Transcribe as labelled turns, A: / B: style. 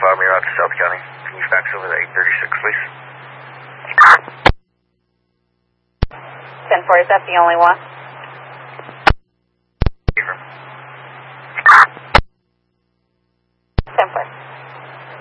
A: Bob, you're out to South County. Can you fax over the 836, please?
B: 1040, is that the only one?